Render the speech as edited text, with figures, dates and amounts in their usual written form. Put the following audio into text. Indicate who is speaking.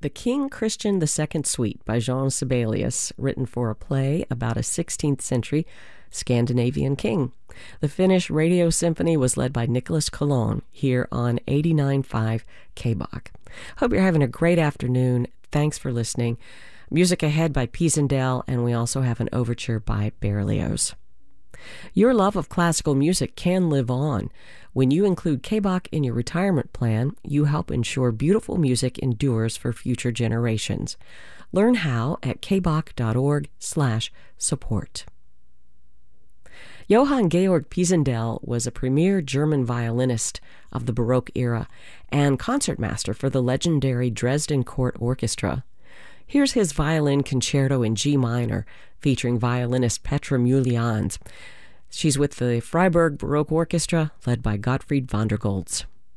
Speaker 1: The King Christian II Suite by Jean Sibelius, written for a play about a 16th century Scandinavian king. The Finnish radio symphony was led by Nicholas Colon here on 89.5 KBOK. Hope you're having a great afternoon. Thanks for listening. Music ahead by Pisendel, and we also have an overture by Berlioz. Your love of classical music can live on. When you include KBOK in your retirement plan, you help ensure beautiful music endures for future generations. Learn how at kbok.org/support. Johann Georg Pisendel was a premier German violinist of the Baroque era and concertmaster for the legendary Dresden Court Orchestra. Here's his violin concerto in G minor, featuring violinist Petra Mulians. She's with the Freiburg Baroque Orchestra, led by Gottfried van der Goltz.